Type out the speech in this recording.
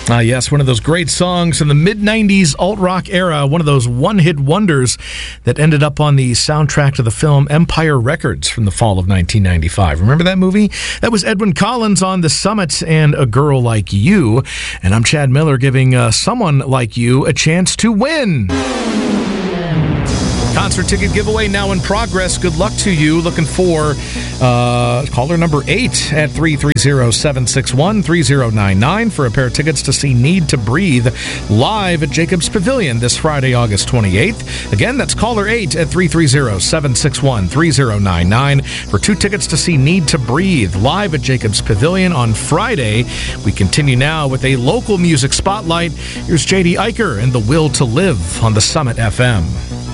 Yes, one of those great songs in the mid-'90s alt-rock era, one of those one-hit wonders that ended up on the soundtrack to the film Empire Records from the fall of 1995. Remember that movie? That was Edwyn Collins on The Summit and A Girl Like You. And I'm Chad Miller giving someone like you a chance to win. Concert ticket giveaway now in progress. Good luck to you. Looking for caller number 8 at 330-761-3099 for a pair of tickets to see Need to Breathe live at Jacobs Pavilion this Friday, August 28th. Again, that's caller 8 at 330-761-3099 for 2 tickets to see Need to Breathe live at Jacobs Pavilion on Friday. We continue now with a local music spotlight. Here's J.D. Eicher and The Will to Live on the Summit FM.